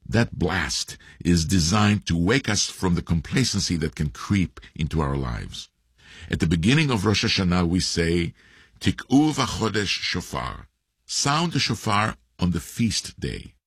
That blast is designed to wake us from the complacency that can creep into our lives. At the beginning of Rosh Hashanah we say, Tik'u v'chodesh shofar. Sound the shofar on the feast day.